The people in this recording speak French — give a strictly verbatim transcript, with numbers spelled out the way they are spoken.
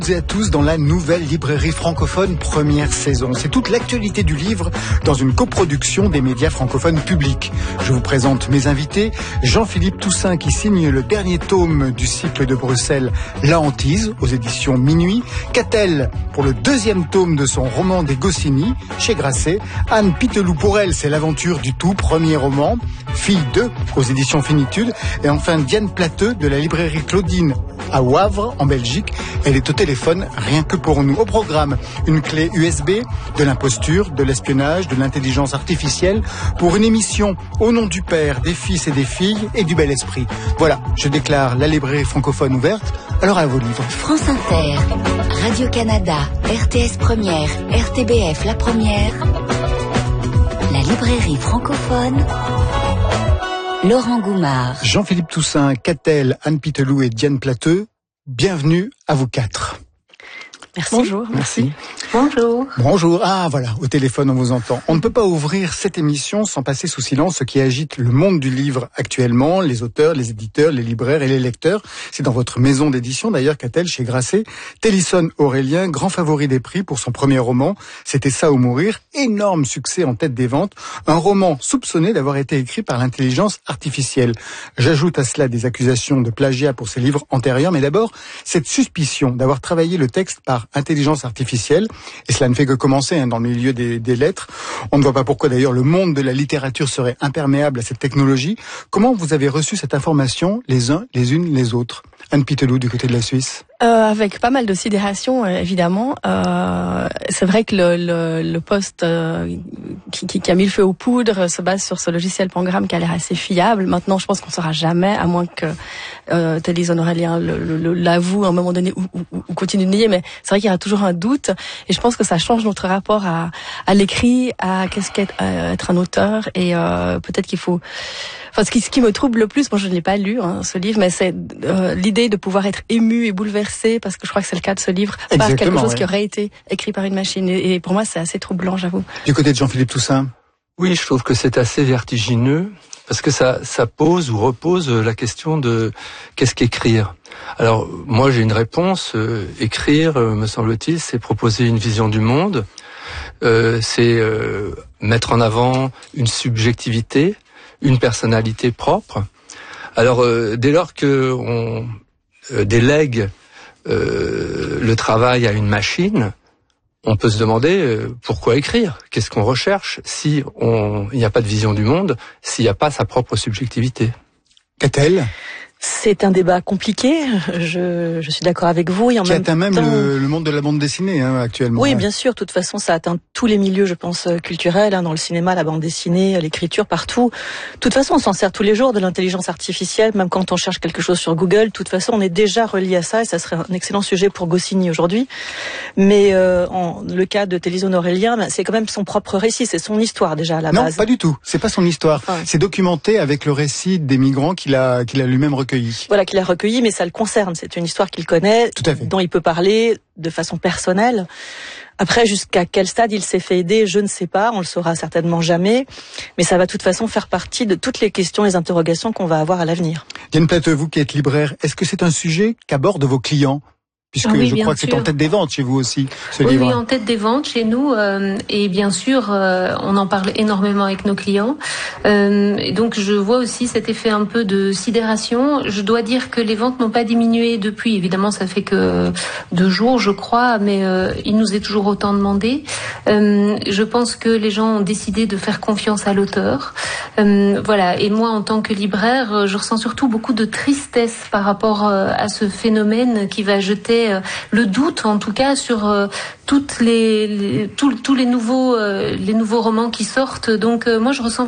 Et à tous dans la nouvelle librairie francophone première saison. C'est toute l'actualité du livre dans une coproduction des médias francophones publics. Je vous présente mes invités. Jean-Philippe Toussaint qui signe le dernier tome du cycle de Bruxelles La Hantise aux éditions Minuit. Catel pour le deuxième tome de son roman des Goscinny chez Grasset. Anne Pitelou pour elle, c'est l'aventure du tout premier roman. Fille deux aux éditions Finitude. Et enfin Diane Plateux de la librairie Claudine à Wavre en Belgique. Elle est au téléphone rien que pour nous. Au programme, une clé U S B, de l'imposture, de l'espionnage, de l'intelligence artificielle pour une émission au nom du Père, des fils et des filles et du bel esprit. Voilà, je déclare la librairie francophone ouverte. Alors à vos livres. France Inter, Radio-Canada, R T S Première, R T B F La Première, la librairie francophone, Laurent Goumard. Jean-Philippe Toussaint, Catel, Anne Pitelou et Diane Plateux, bienvenue à vous quatre. Merci. Bonjour. Merci. Bonjour. Bonjour. Ah, voilà, au téléphone, on vous entend. On ne peut pas ouvrir cette émission sans passer sous silence ce qui agite le monde du livre actuellement, les auteurs, les éditeurs, les libraires et les lecteurs. C'est dans votre maison d'édition, d'ailleurs, Catel, chez Grasset. Télisson Aurélien, grand favori des prix pour son premier roman. C'était Ça ou mourir. Énorme succès en tête des ventes. Un roman soupçonné d'avoir été écrit par l'intelligence artificielle. J'ajoute à cela des accusations de plagiat pour ses livres antérieurs, mais d'abord, cette suspicion d'avoir travaillé le texte par intelligence artificielle. Et cela ne fait que commencer hein, dans le milieu des, des lettres. On ne voit pas pourquoi d'ailleurs le monde de la littérature serait imperméable à cette technologie. Comment vous avez reçu cette information les uns, les unes, les autres? Anne Pitelou du côté de la Suisse. Euh, avec pas mal de sidération, évidemment. Euh, c'est vrai que le, le, le poste euh, qui, qui, qui a mis le feu aux poudres se base sur ce logiciel Pangram qui a l'air assez fiable. Maintenant, je pense qu'on ne saura jamais, à moins que euh, Télisson Aurélien le, le, l'avoue à un moment donné ou, ou, ou continue de nier. Mais c'est vrai qu'il y a toujours un doute. Et je pense que ça change notre rapport à, à l'écrit, à qu'est-ce qu'être à être un auteur. Et euh, peut-être qu'il faut... Enfin, ce qui, ce qui me trouble le plus, moi je ne l'ai pas lu, hein, ce livre, mais c'est euh, l'idée de pouvoir être ému et bouleversé, parce que je crois que c'est le cas de ce livre, Exactement, par quelque chose ouais. qui aurait été écrit par une machine. Et, et pour moi, c'est assez troublant, j'avoue. Du côté de Jean-Philippe Toussaint. Oui, je trouve que c'est assez vertigineux, parce que ça, ça pose ou repose la question de qu'est-ce qu'écrire. Alors, moi j'ai une réponse. Euh, écrire, euh, me semble-t-il, c'est proposer une vision du monde, euh, c'est euh, mettre en avant une subjectivité, une personnalité propre. Alors, euh, dès lors que on euh, délègue euh, le travail à une machine, on peut se demander euh, pourquoi écrire. Qu'est-ce qu'on recherche si on il n'y a pas de vision du monde, s'il n'y a pas sa propre subjectivité. Catel. C'est un débat compliqué, je, je suis d'accord avec vous. Et en qui même atteint même temps... le, le monde de la bande dessinée hein, actuellement. Oui, ouais. bien sûr. De toute façon, ça atteint tous les milieux, je pense, culturels, hein, dans le cinéma, la bande dessinée, l'écriture, partout. De toute façon, on s'en sert tous les jours de l'intelligence artificielle, même quand on cherche quelque chose sur Google. De toute façon, on est déjà relié à ça, et ça serait un excellent sujet pour Goscinny aujourd'hui. Mais euh, en le cas de Télisson Aurélien, c'est quand même son propre récit, c'est son histoire déjà à la non, base. Non, pas du tout. C'est pas son histoire. Enfin, c'est documenté avec le récit des migrants qu'il a, qu'il a lui-même recueilli. Voilà, qu'il a recueilli, mais ça le concerne. C'est une histoire qu'il connaît, dont il peut parler de façon personnelle. Après, jusqu'à quel stade il s'est fait aider, je ne sais pas, on le saura certainement jamais, mais ça va de toute façon faire partie de toutes les questions, les interrogations qu'on va avoir à l'avenir. Diane Plateux, vous qui êtes libraire, est-ce que c'est un sujet qu'abordent vos clients ? Puisque oui, je crois que sûr. c'est en tête des ventes chez vous aussi, ce oui, livre. Oui, en tête des ventes chez nous. Euh, et bien sûr, euh, on en parle énormément avec nos clients. Euh, et donc, je vois aussi cet effet un peu de sidération. Je dois dire que les ventes n'ont pas diminué depuis. Évidemment, ça fait que deux jours, je crois, mais euh, il nous est toujours autant demandé. Euh, je pense que les gens ont décidé de faire confiance à l'auteur. Euh, voilà. Et moi, en tant que libraire, je ressens surtout beaucoup de tristesse par rapport euh, à ce phénomène qui va jeter le doute, en tout cas, sur euh, toutes les, les tous, tous les nouveaux euh, les nouveaux romans qui sortent. Donc, euh, moi, je ressens